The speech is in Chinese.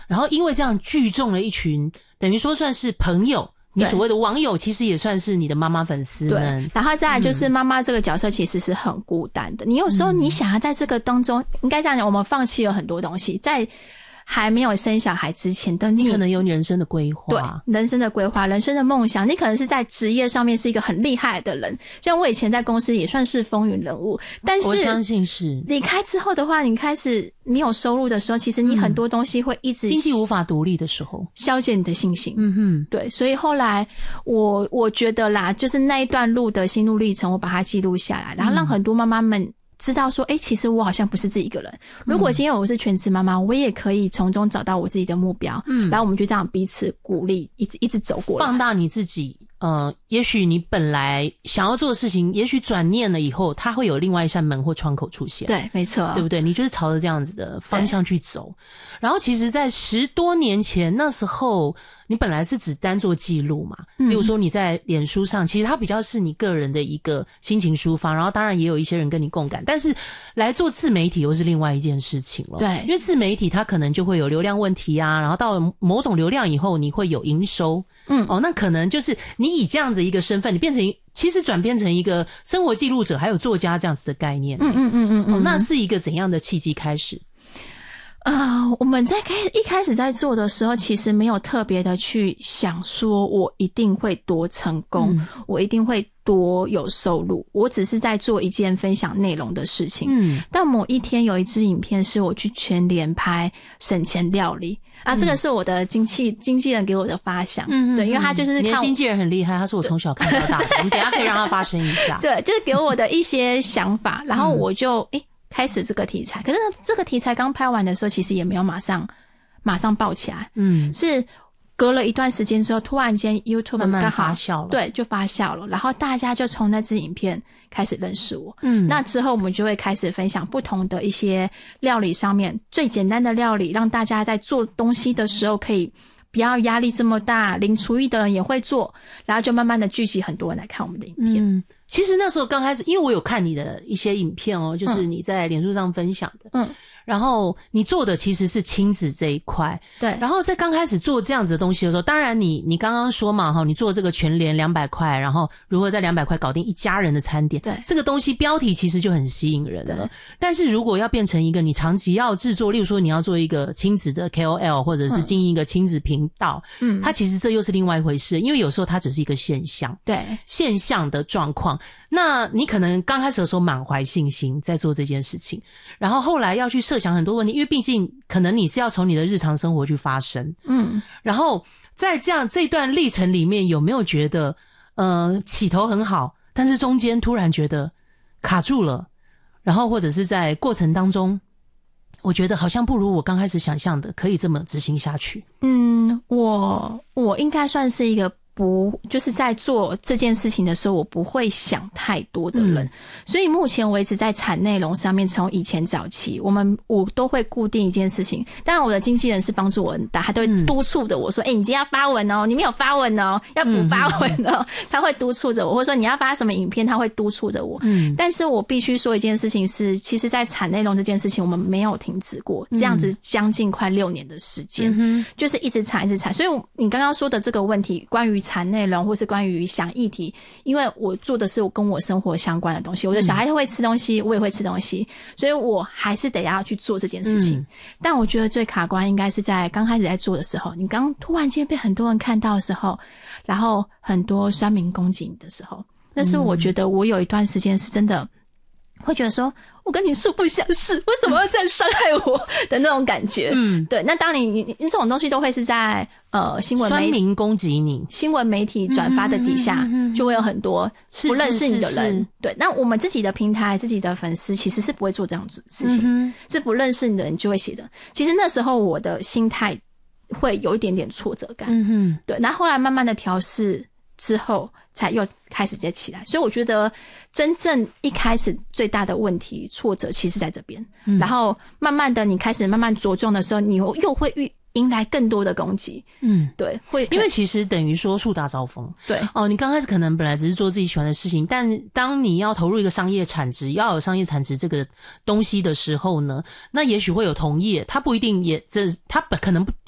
然后因为这样聚众了一群，等于说算是朋友，你所谓的网友其实也算是你的妈妈粉丝们。 对，然后再来就是妈妈这个角色其实是很孤单的，你有时候你想要在这个当中，应该这样讲，我们放弃了很多东西，在还没有生小孩之前的你可能有你人生的规划， 对，人生的规划，人生的梦想，你可能是在职业上面是一个很厉害的人，像我以前在公司也算是风云人物，但是我相信是离开之后的话，你开始没有收入的时候，其实你很多东西会一直经济无法独立的时候， 消减你的信心。对，所以后来我觉得啦，就是那一段路的心路历程，我把它记录下来，然后让很多妈妈们知道说，其实我好像不是自己一个人。如果今天我是全职妈妈，我也可以从中找到我自己的目标。然后我们就这样彼此鼓励，一直走过来， 放大你自己。也许你本来想要做的事情，也许转念了以后，它会有另外一扇门或窗口出现。 对，没错， 对不对？你就是朝着这样子的方向去走。然后其实在10多年前，那时候你本来是只单做记录嘛，例如说你在脸书上，其实它比较是你个人的一个心情抒发，然后当然也有一些人跟你共感，但是来做自媒体又是另外一件事情了。 对， 因为自媒体它可能就会有流量问题啊，然后到了某种流量以后，你会有营收。那可能就是你以这样子一个身份，你变成其实转变成一个生活记录者还有作家这样子的概念。那是一个怎样的契机开始？ 我们在一开始在做的时候，其实没有特别的去想说我一定会多成功，我一定会多有收入，我只是在做一件分享内容的事情。但某一天有一支影片是我去全联拍省钱料理这个是我的经纪人给我的发想。对，因为他就是你的经纪人很厉害，他是我从小看到大的我们等一下可以让他发声一下。 对，就是给我的一些想法，然后我就开始这个题材。可是这个题材刚拍完的时候，其实也没有马上爆起来。是隔了一段时间之后，突然间 YouTube 慢慢发酵了。 对，就发酵了，然后大家就从那支影片开始认识我。那之后我们就会开始分享不同的一些料理上面最简单的料理，让大家在做东西的时候可以不要压力这么大，零厨艺的人也会做，然后就慢慢的聚集很多人来看我们的影片。 其实那时候刚开始，因为我有看你的一些影片就是你在脸书上分享的。然后你做的其实是亲子这一块。 对。 然后在刚开始做这样子的东西的时候，当然你刚刚说嘛你做这个全联200块，然后如何在200块搞定一家人的餐点。 对。 这个东西标题其实就很吸引人了。但是如果要变成一个你长期要制作，例如说你要做一个亲子的 KOL 或者是经营一个亲子频道，它其实这又是另外一回事，因为有时候它只是一个现象。 对。 现象的状况。那你可能刚开始的时候满怀信心在做这件事情，然后后来要去设想很多问题，因为毕竟可能你是要从你的日常生活去发生。然后在这段历程里面，有没有觉得起头很好，但是中间突然觉得卡住了，然后或者是在过程当中我觉得好像不如我刚开始想象的可以这么执行下去？ 我应该算是一个就是在做这件事情的时候我不会想太多的人。所以目前为止在产内容上面，从以前早期我都会固定一件事情，当然我的经纪人是帮助我很大，他都会督促着我说你今天要发文你没有发文要补发文他会督促着我，或者说你要发什么影片他会督促着我。但是我必须说一件事情是，其实在产内容这件事情我们没有停止过，这样子将近快6年的时间，就是一直产。所以你刚刚说的这个问题，关于产内容或是关于想议题，因为我做的是跟我生活相关的东西，我的小孩会吃东西，我也会吃东西，所以我还是得要去做这件事情。但我觉得最卡关应该是在刚开始在做的时候，你刚突然间被很多人看到的时候，然后很多酸民攻击你的时候，那是我觉得我有一段时间是真的会觉得说我跟你素不相识，为什么要这样伤害我的那种感觉。对。那当你这种东西都会是在新闻媒体酸民攻击你， 新闻媒体转发的底下就会有很多不认识你的人。对。那我们自己的平台自己的粉丝其实是不会做这样子的事情，是不认识你的人就会写的。其实那时候我的心态会有一点点挫折感。对。那后来慢慢的调试之后才又开始再起来。所以我觉得真正一开始最大的问题挫折其实在这边。然后慢慢的你开始慢慢着重的时候，你又会迎来更多的攻击。对。会因为其实等于说树大招风。 对。 你刚开始可能本来只是做自己喜欢的事情，但当你要投入一个商业产值，要有商业产值这个东西的时候呢，那也许会有同业，他不一定他可能